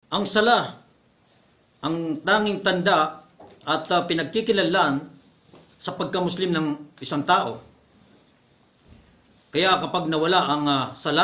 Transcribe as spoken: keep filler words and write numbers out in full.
ang sala, ang tanging tanda at uh, pinagkikilanlan sa pagka-Muslim ng isang tao. Kaya kapag nawala ang uh, sala